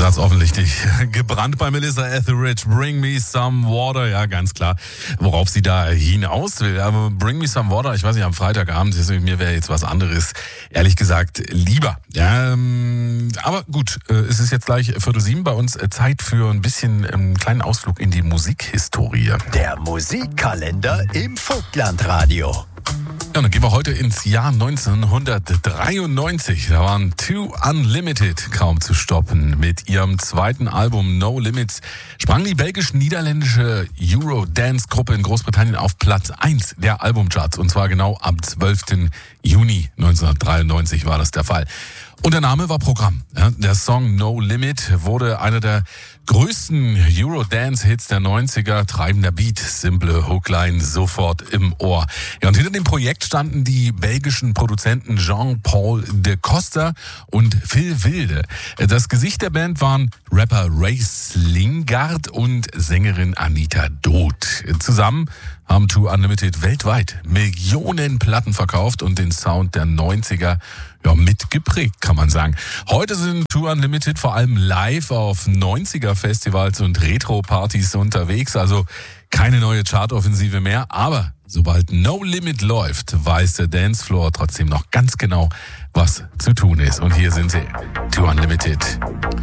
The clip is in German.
Da hat's offensichtlich gebrannt bei Melissa Etheridge. Bring me some water. Ja, ganz klar, worauf sie da hinaus will. Aber Bring me some water, ich weiß nicht, am Freitagabend, mir wäre jetzt was anderes, ehrlich gesagt, lieber. Ja, aber gut, es ist jetzt gleich 6:45 bei uns. Zeit für ein bisschen einen kleinen Ausflug in die Musikhistorie. Der Musikkalender im Vogtlandradio. Ja, dann gehen wir heute ins Jahr 1993. Da waren Two Unlimited kaum zu stoppen. Mit ihrem zweiten Album No Limits sprang die belgisch-niederländische Eurodance-Gruppe in Großbritannien auf Platz 1 der Albumcharts. Und zwar genau am 12. Juni 1993 war das der Fall. Und der Name war Programm. Ja, der Song No Limit wurde einer der größten Eurodance-Hits der 90er. Treibender Beat, simple Hookline, sofort im Ohr. Ja, und hinter dem Projekt standen die belgischen Produzenten Jean-Paul de Coster und Phil Wilde. Das Gesicht der Band waren Rapper Ray Slingard und Sängerin Anita Doth. Zusammen haben Two Unlimited weltweit Millionen Platten verkauft und den Sound der 90er mitgeprägt, kann man sagen. Heute sind Two Unlimited vor allem live auf 90er-Festivals und Retro-Partys unterwegs, also keine neue Chartoffensive mehr, aber sobald No Limit läuft, weiß der Dancefloor trotzdem noch ganz genau, was zu tun ist. Und hier sind sie, Two Unlimited.